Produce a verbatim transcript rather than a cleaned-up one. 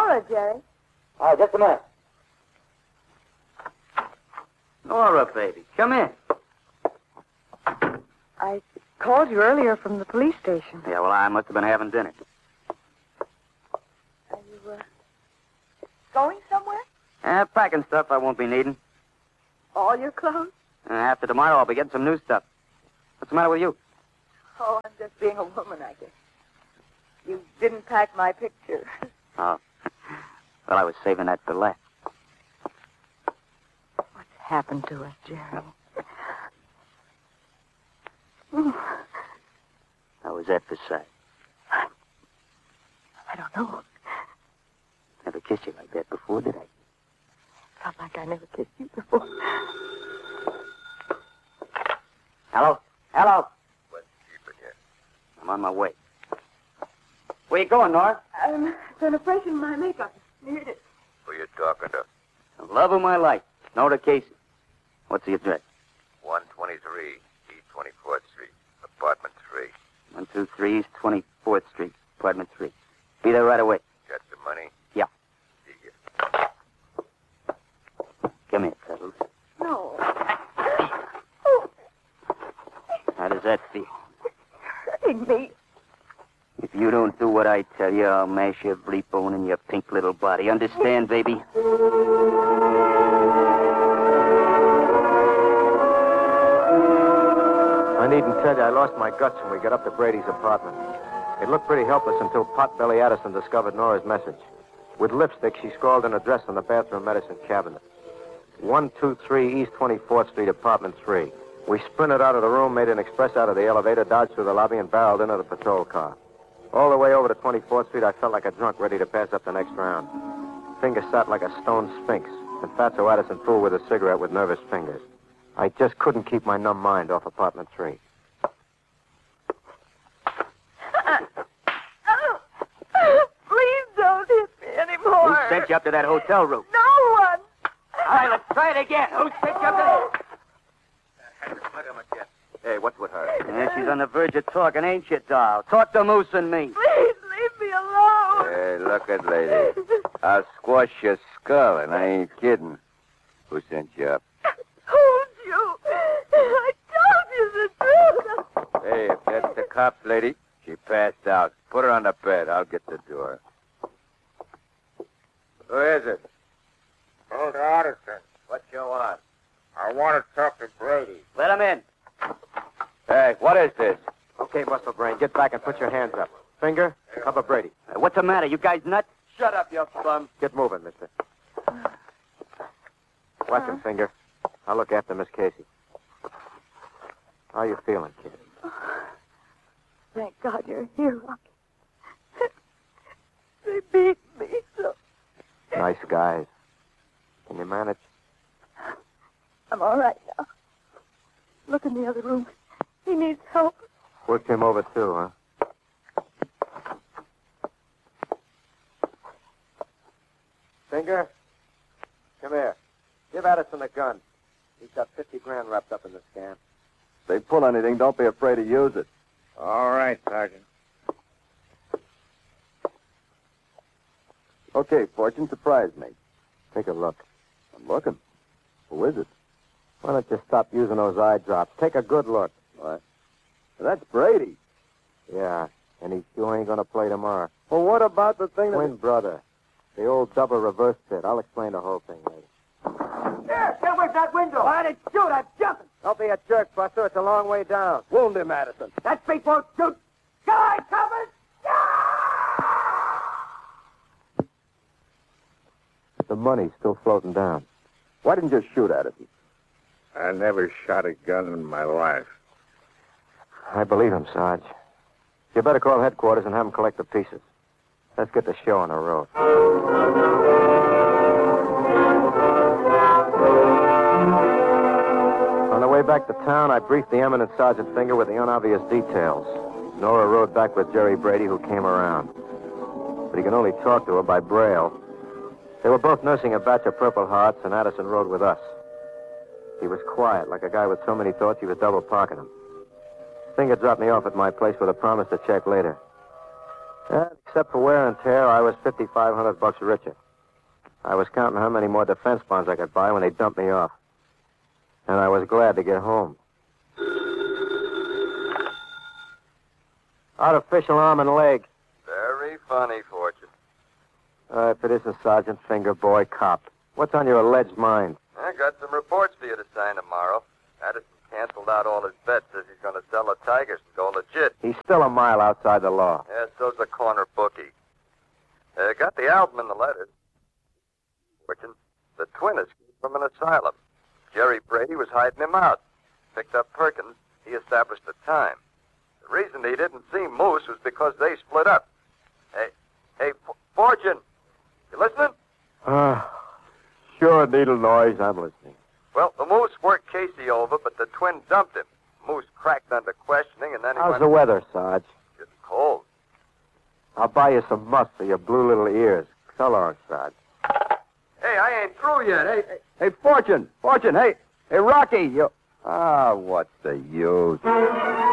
Nora, Jerry. All right, just a minute. Nora, baby, come in. I called you earlier from the police station. Yeah, well, I must have been having dinner. Are you, uh, going somewhere? Uh, packing stuff I won't be needing. All your clothes? Uh, after tomorrow, I'll be getting some new stuff. What's the matter with you? Oh, I'm just being a woman, I guess. You didn't pack my picture. Oh. Well, I was saving that for last. What's happened to us, Jerry? How was that for sight? I don't know. Never kissed you like that before, did I? Felt like I never kissed you before. Hello? Hello? What's keeping you? I'm on my way. Where you going, Nora? I'm going to freshen my makeup. Need it. Who you talking to? The love of my life. Nora Casey. What's the address? one twenty-three East twenty-fourth Street, apartment three. one two three East twenty-fourth Street, apartment three. Be there right away. Got the money? Yeah. See you. Come here, Cuddles. No. How does that feel? Hurting me. If you don't do what I tell you, I'll mash every bone in your pink little body. Understand, baby? I needn't tell you, I lost my guts when we got up to Brady's apartment. It looked pretty helpless until Potbelly Addison discovered Nora's message. With lipstick, she scrawled an address on the bathroom medicine cabinet. one two three East twenty-fourth Street, apartment three. We sprinted out of the room, made an express out of the elevator, dodged through the lobby, and barreled into the patrol car. All the way over to twenty-fourth Street, I felt like a drunk ready to pass up the next round. Finger sat like a stone sphinx, and Fatso Addison fooled with a cigarette with nervous fingers. I just couldn't keep my numb mind off apartment three. Please don't hit me anymore. Who sent you up to that hotel room? No one. All right, let's try it again. Who sent you up to that? Hey, what's with her? Yeah, she's on the verge of talking, ain't you, doll? Talk to Moose and me. Please leave me alone. Hey, look at lady. I'll squash your skull, and I ain't kidding. Who sent you up? Told you. I told you the truth. Hey, if that's the cops, lady, she passed out. Put her on the bed. I'll get the door. Who is it? Old Addison. What you want? I want to talk to Brady. Let him in. Hey, what is this? Okay, Muscle Brain, get back and put your hands up. Finger, cover Brady. Uh, what's the matter? You guys nuts? Shut up, you bum. Get moving, mister. Watch him, Finger. I'll look after Miss Casey. How you feeling, kid? Thank God you're here, Rocky. They beat me so. Nice guys. Can you manage? I'm all right now. Look in the other room. He needs help. Worked him over, too, huh? Finger, come here. Give Addison a gun. He's got fifty grand wrapped up in the scam. If they pull anything, don't be afraid to use it. All right, Sergeant. Okay, Fortune, surprise me. Take a look. I'm looking. Who is it? Why don't you stop using those eye drops? Take a good look. What? That's Brady. Yeah, and he sure ain't gonna play tomorrow. Well, what about the thing that... Twin brother. The old double reverse fit. I'll explain the whole thing later. There, get away from that window. I didn't shoot. I'm jumping. Don't be a jerk, Buster. It's a long way down. Wound him, Addison. That feet won't shoot. Guy, cover! The money's still floating down. Why didn't you shoot Addison? I never shot a gun in my life. I believe him, Sarge. You better call headquarters and have them collect the pieces. Let's get the show on the road. On the way back to town, I briefed the eminent Sergeant Finger with the unobvious details. Nora rode back with Jerry Brady, who came around. But he can only talk to her by braille. They were both nursing a batch of Purple Hearts, and Addison rode with us. He was quiet, like a guy with so many thoughts he was double parking them. Finger dropped me off at my place with a promise to check later. And except for wear and tear, I was fifty-five hundred bucks richer. I was counting how many more defense bonds I could buy when they dumped me off. And I was glad to get home. Artificial arm and leg. Very funny, Fortune. Uh, if it isn't Sergeant Finger Boy Cop. What's on your alleged mind? I got some reports for you to sign tomorrow. Addison canceled out all his bets, says he's going to sell the Tigers and go legit. He's still a mile outside the law. Yeah, so's the corner bookie. Uh, got the album in the letters. Fortune, the twin escaped from an asylum. Jerry Brady was hiding him out. Picked up Perkins. He established a time. The reason he didn't see Moose was because they split up. Hey, hey, F- Fortune, you listening? Uh, sure, needle noise. I'm listening. Well, the Moose worked Casey over, but the twin dumped him. Moose cracked under questioning, and then he How's went... the weather, Sarge? It's cold. I'll buy you some musk for your blue little ears. So long, Sarge. Hey, I ain't through yet. Hey, hey, hey, Fortune, Fortune, hey, hey, Rocky, you... Ah, what's the use?